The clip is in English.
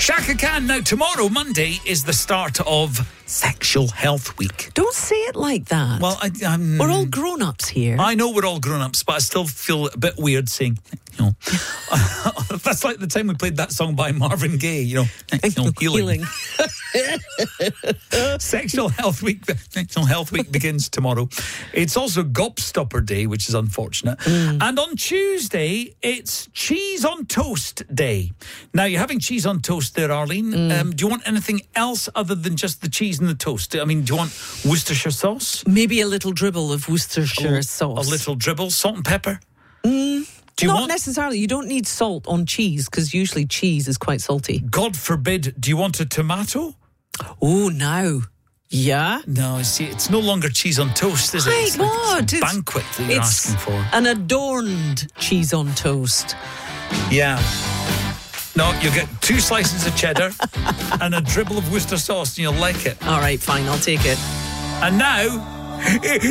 Shaka Khan. Now, tomorrow, Monday, is the start of Sexual Health Week. Don't say it like that. Well, we're all grown-ups here. I know we're all grown-ups, but I still feel a bit weird saying, that's like the time we played that song by Marvin Gaye, healing. Sexual Health Week begins tomorrow. It's also Gobstopper Day, which is unfortunate. And on Tuesday, it's Cheese on Toast Day. Now, you're having cheese on toast there, Arlene. Do you want anything else other than just the cheese and the toast? I mean, do you want Worcestershire sauce? Maybe a little dribble of Worcestershire sauce. A little dribble, salt and pepper? Not necessarily. You don't need salt on cheese because usually cheese is quite salty. God forbid, do you want a tomato? Oh, no. Yeah? No, see, it's no longer cheese on toast, is it? It's like it's a banquet that you're asking for. An adorned cheese on toast. Yeah. No, you'll get 2 slices of cheddar and a dribble of Worcester sauce and you'll like it. All right, fine, I'll take it. And now...